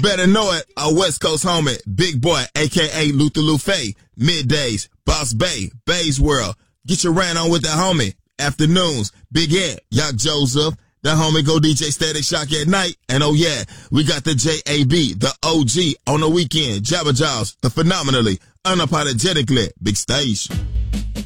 better know it, a West Coast homie, Big Boy, a.k.a. Luther Lufe, Middays, Boss Bay, Bay's World. Get your rant on with the homie. Afternoons, Big Ed, Yacht Joseph, the homie go DJ Static Shock at night. And oh yeah, we got the J.A.B., the OG on the weekend, Jabba Jaws, the phenomenally, unapologetically big station.